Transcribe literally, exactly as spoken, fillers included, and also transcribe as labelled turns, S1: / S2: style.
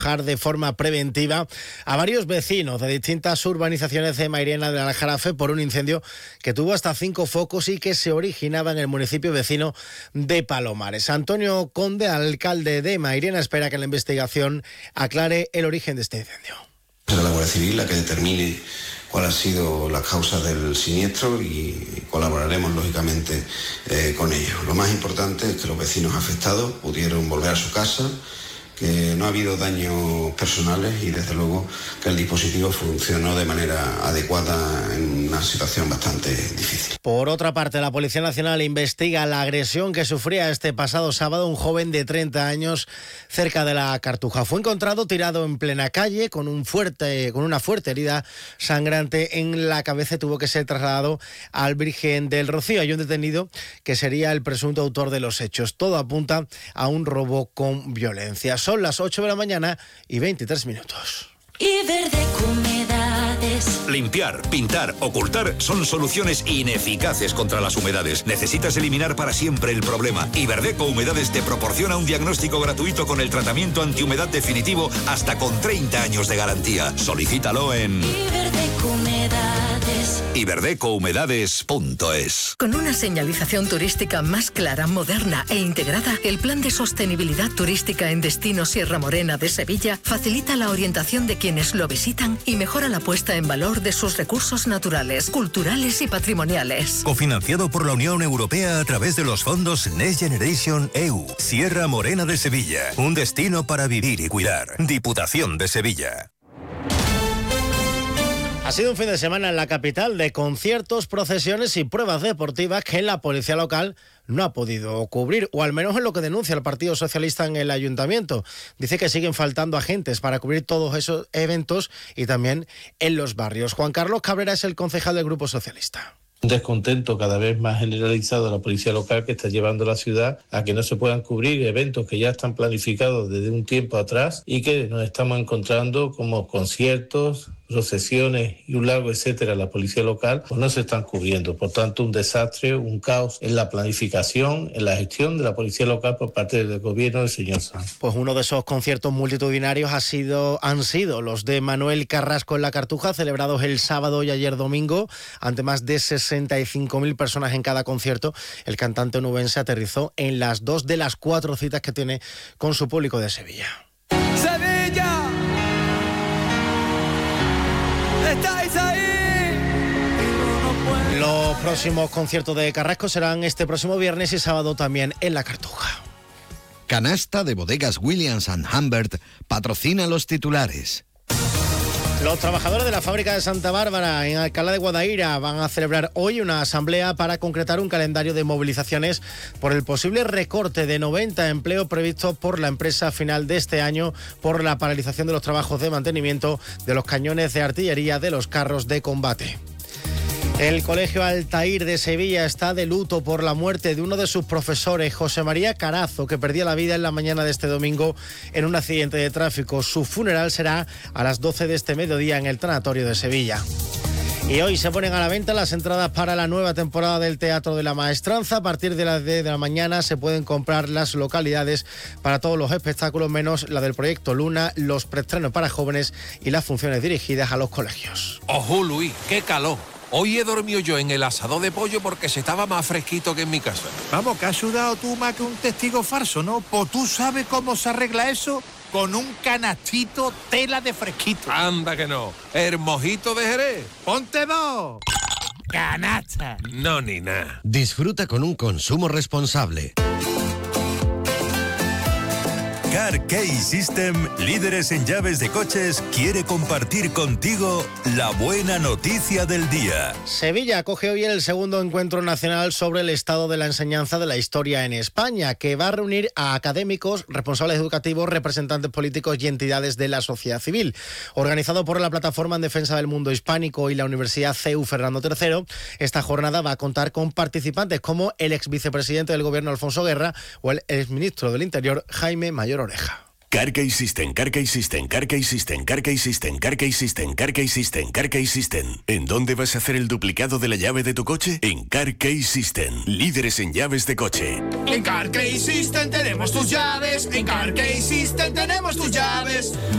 S1: de forma preventiva a varios vecinos de distintas urbanizaciones de Mairena del Aljarafe por un incendio que tuvo hasta cinco focos y que se originaba en el municipio vecino de Palomares. Antonio Conde, alcalde de Mairena, espera que la investigación aclare el origen de este incendio.
S2: Será la Guardia Civil la que determine cuál ha sido la causa del siniestro y colaboraremos lógicamente eh, con ellos. Lo más importante es que los vecinos afectados pudieron volver a su casa, que no ha habido daños personales y desde luego que el dispositivo funcionó de manera adecuada en una situación bastante difícil.
S1: Por otra parte, la Policía Nacional investiga la agresión que sufría este pasado sábado un joven de treinta años cerca de la Cartuja. Fue encontrado tirado en plena calle con, un fuerte, con una fuerte herida sangrante en la cabeza y tuvo que ser trasladado al Virgen del Rocío. Hay un detenido que sería el presunto autor de los hechos. Todo apunta a un robo con violencia. Son las ocho de la mañana y veintitrés minutos.
S3: Iberdeco Humedades.
S4: Limpiar, pintar, ocultar son soluciones ineficaces contra las humedades. Necesitas eliminar para siempre el problema. Iberdeco Humedades te proporciona un diagnóstico gratuito con el tratamiento antihumedad definitivo hasta con treinta años de garantía. Solicítalo en
S3: Iberdeco Humedades.
S4: iberdeco humedades punto es.
S5: Con una señalización turística más clara, moderna e integrada, el Plan de Sostenibilidad Turística en Destino Sierra Morena de Sevilla facilita la orientación de quienes lo visitan y mejora la puesta en valor de sus recursos naturales, culturales y patrimoniales.
S6: Cofinanciado por la Unión Europea a través de los fondos Next Generation E U. Sierra Morena de Sevilla, un destino para vivir y cuidar. Diputación de Sevilla.
S1: Ha sido un fin de semana en la capital de conciertos, procesiones y pruebas deportivas que la policía local no ha podido cubrir, o al menos en lo que denuncia el Partido Socialista en el Ayuntamiento. Dice que siguen faltando agentes para cubrir todos esos eventos y también en los barrios. Juan Carlos Cabrera es el concejal del Grupo Socialista.
S7: Un descontento cada vez más generalizado de la policía local que está llevando a la ciudad a que no se puedan cubrir eventos que ya están planificados desde un tiempo atrás y que nos estamos encontrando como conciertos, procesiones y un largo etcétera. La policía local pues no se están cubriendo. Por tanto, un desastre, un caos en la planificación, en la gestión de la policía local por parte del gobierno del señor Sanz.
S1: Pues uno de esos conciertos multitudinarios ha sido, han sido los de Manuel Carrasco en la Cartuja, celebrados el sábado y ayer domingo, ante más de sesenta y cinco mil personas en cada concierto. El cantante onubense aterrizó en las dos de las cuatro citas que tiene con su público de Sevilla.
S8: ¡Sevilla! ¡Estáis ahí!
S1: Los próximos conciertos de Carrasco serán este próximo viernes y sábado también en la Cartuja.
S9: Canasta de Bodegas Williams and Humbert patrocina los titulares.
S1: Los trabajadores de la fábrica de Santa Bárbara en Alcalá de Guadaira van a celebrar hoy una asamblea para concretar un calendario de movilizaciones por el posible recorte de noventa empleos previstos por la empresa a final de este año por la paralización de los trabajos de mantenimiento de los cañones de artillería de los carros de combate. El Colegio Altair de Sevilla está de luto por la muerte de uno de sus profesores, José María Carazo, que perdió la vida en la mañana de este domingo en un accidente de tráfico. Su funeral será a las doce de este mediodía en el tanatorio de Sevilla. Y hoy se ponen a la venta las entradas para la nueva temporada del Teatro de la Maestranza. A partir de las diez de la mañana se pueden comprar las localidades para todos los espectáculos, menos la del proyecto Luna, los preestrenos para jóvenes y las funciones dirigidas a los colegios.
S10: ¡Ojo, Luis! ¡Qué calor! Hoy he dormido yo en el asador de pollo porque se estaba más fresquito que en mi casa.
S11: Vamos, que has sudado tú más que un testigo falso, ¿no? Pues tú sabes cómo se arregla eso con un canastito tela de fresquito.
S10: Anda que no. El mojito de Jerez.
S11: ¡Ponte dos! ¡Canasta!
S10: No, ni nada.
S9: Disfruta con un consumo responsable.
S6: Car Key System, líderes en llaves de coches, quiere compartir contigo la buena noticia del día.
S1: Sevilla acoge hoy el segundo encuentro nacional sobre el estado de la enseñanza de la historia en España, que va a reunir a académicos, responsables educativos, representantes políticos y entidades de la sociedad civil. Organizado por la Plataforma en Defensa del Mundo Hispánico y la Universidad C E U Fernando tercero, esta jornada va a contar con participantes como el ex vicepresidente del Gobierno Alfonso Guerra o el exministro del Interior Jaime Mayor Oreja.
S12: Carkey System, Carkey System, Carkey System, Carkey System, Carkey System, Carkey System, Carkey System. ¿En dónde vas a hacer el duplicado de la llave de tu coche? En Carkey System, líderes en llaves de coche.
S13: En Carkey System tenemos tus llaves. En Carkey System tenemos tus llaves.